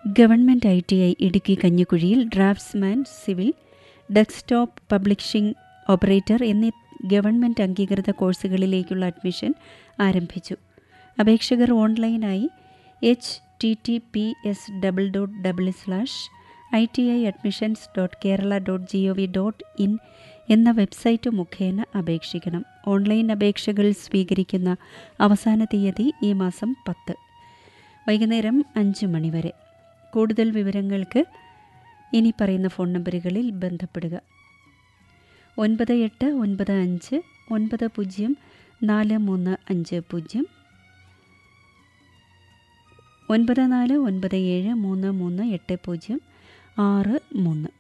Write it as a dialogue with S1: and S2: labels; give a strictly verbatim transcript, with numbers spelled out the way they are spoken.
S1: Government I T I Idukki കഞ്ഞിക്കുഴിയിൽ draughtsman, civil, desktop publishing operator എന്നീ government അംഗീകൃത കോഴ്സുകളിലേക്കുള്ള admission ആരംഭിച്ചു. അപേക്ഷകർ ഓൺലൈനായി H T T P S double dot double slash I T I admissions dot Kerala dot G O V dot in എന്ന website മുഖേന അപേക്ഷിക്കണം. Online അപേക്ഷകൾ സ്വീകരിക്കുന്ന അവസാന തീയതി ഈ മാസം പത്ത് വൈകുന്നേരം അഞ്ച് മണി വരെ. കൂടുതൽ വിവരങ്ങൾക്ക് ഇനി പറയുന്ന ഫോൺ നമ്പറുകളിൽ ബന്ധപ്പെടുക. ഒൻപത് എട്ട് ഒൻപത് അഞ്ച് ഒൻപത് പൂജ്യം നാല് മൂന്ന് അഞ്ച് പൂജ്യം, ഒൻപത് നാല് ഒൻപത് ഏഴ് മൂന്ന് മൂന്ന് എട്ട് പൂജ്യം ആറ് മൂന്ന്.